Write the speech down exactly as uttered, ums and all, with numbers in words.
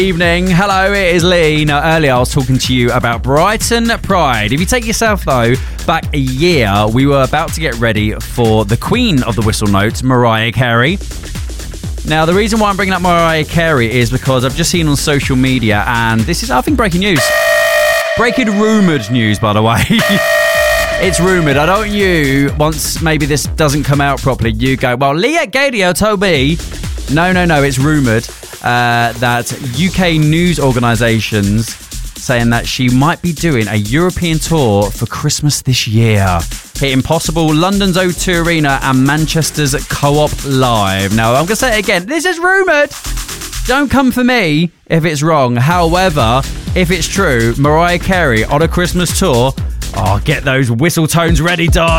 Evening. Hello, it is Lee. Now, earlier I was talking to you about Brighton Pride. If you take yourself, though, back a year, we were about to get ready for the Queen of the Whistle Notes, Mariah Carey. Now, the reason why I'm bringing up Mariah Carey is because I've just seen on social media, and this is, I think, breaking news. Breaking rumoured news, by the way. It's rumoured. I don't want you, once maybe this doesn't come out properly, you go, well, Leah Gadio told me. No, no, no, it's rumoured uh, that U K news organisations saying that she might be doing a European tour for Christmas this year. Hitting possible London's O two Arena and Manchester's Co-op Live. Now, I'm going to say it again. This is rumoured. Don't come for me if it's wrong. However, if it's true, Mariah Carey on a Christmas tour, oh, get those whistle tones ready, dog.